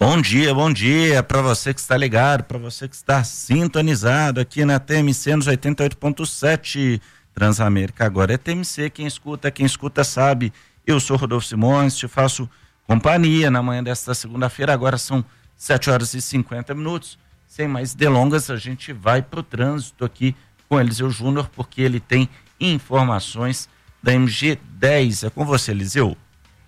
Bom dia para você que está ligado, para você que está sintonizado aqui na TMC nos 88.7 Transamérica. Agora é TMC, quem escuta sabe. Eu sou Rodolfo Simões, te faço companhia na manhã desta segunda-feira. Agora são 7h50. Sem mais delongas, a gente vai para o trânsito aqui com Eliseu Júnior, porque ele tem informações da MG10. É com você, Eliseu.